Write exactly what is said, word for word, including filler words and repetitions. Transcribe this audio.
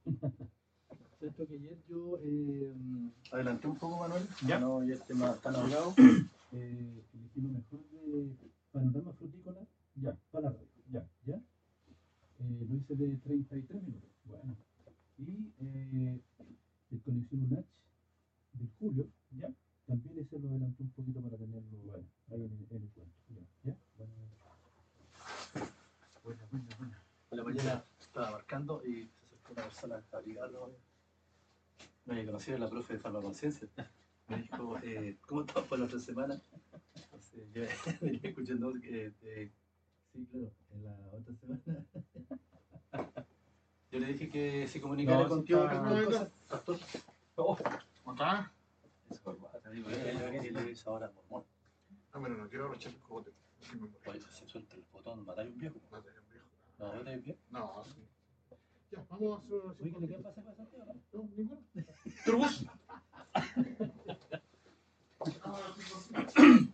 Siento que ayer yo eh, adelanté un poco, Manuel. ¿Ya? No, ya esté más tan hablado. Eh, elegí lo mejor de Panorama Frutícola. Ya, para la radio. Ya, ya. Eh, lo hice de treinta y tres minutos. Bueno. Y eh, el Conexión UNACH del Julio. Ya. También ese lo adelanté un poquito para tenerlo bueno, ahí en el, en el cuento. Ya, ya. Bueno. Buena, buena, buena. En la mañana estaba marcando y se acercó una persona a ligarlo. Me había conocido la profe de farmaconciencia. Me dijo, eh, ¿cómo estás por la otra semana? Entonces yo venía escuchando que, eh, sí, claro, en la otra semana. Yo le dije que se comunicara No, sí contigo está- con cosas. Pastor. Oh, ¿Cómo está? Esa corbata, digo, él le dice ahora mormón. No, pero no quiero abrochar el cogote. Oye, si suelta el botón, matar a un viejo. No, te viejo. No, matar a un viejo. No, sí. Ya, vamos a hacer una Oye, ¿qué pasa con Santiago? No, ninguno. ¡Turbus!